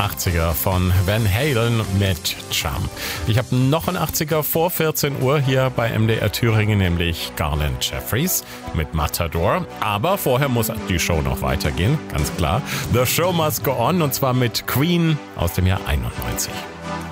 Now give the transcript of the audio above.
80er von Van Halen mit Charm. Ich habe noch einen 80er vor 14 Uhr hier bei MDR Thüringen, nämlich Garland Jeffries mit Matador. Aber vorher muss die Show noch weitergehen, ganz klar. The Show Must Go On, und zwar mit Queen aus dem Jahr 91.